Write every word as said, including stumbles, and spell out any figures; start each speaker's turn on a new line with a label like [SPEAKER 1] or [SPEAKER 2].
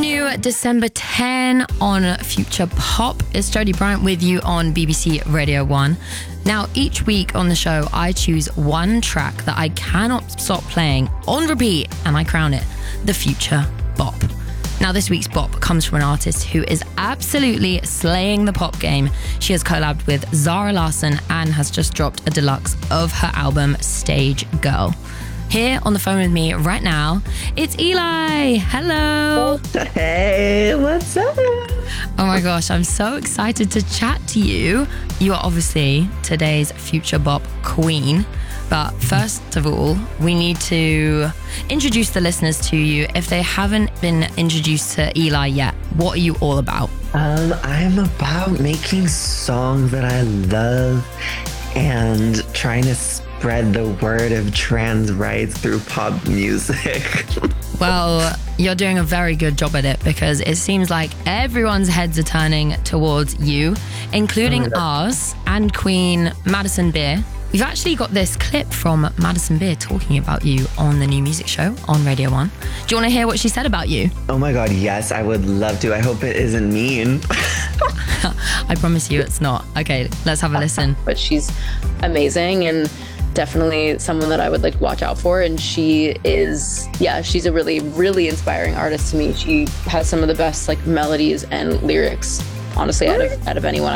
[SPEAKER 1] new December tenth on Future Pop. It's Jodie Bryant with you on B B C Radio one. Now, each week on the show, I choose one track that I cannot stop playing on repeat, and I crown it the Future Bop. Now, this week's bop comes from an artist who is absolutely slaying the pop game. She has collabed with Zara Larsson and has just dropped a deluxe of her album, Stage Girl. Here on the phone with me right now, it's Eli. Hello.
[SPEAKER 2] Hey, what's up?
[SPEAKER 1] Oh my gosh, I'm so excited to chat to you. You are obviously today's Future Bop queen. But first of all, we need to introduce the listeners to you. If they haven't been introduced to Eli yet, what are you all about?
[SPEAKER 2] Um, I'm about making songs that I love and trying to spread the word of trans rights through pop music.
[SPEAKER 1] Well, you're doing a very good job at it because it seems like everyone's heads are turning towards you, including oh ours and Queen Madison Beer. We've actually got this clip from Madison Beer talking about you on the new music show on Radio one. Do you want to hear what she said about you?
[SPEAKER 2] Oh my God, yes, I would love to. I hope it isn't mean.
[SPEAKER 1] I promise you it's not. Okay, let's have a listen.
[SPEAKER 3] But she's amazing and definitely someone that I would like watch out for. And she is, yeah, she's a really, really inspiring artist to me. She has some of the best like melodies and lyrics, honestly, out of, out of anyone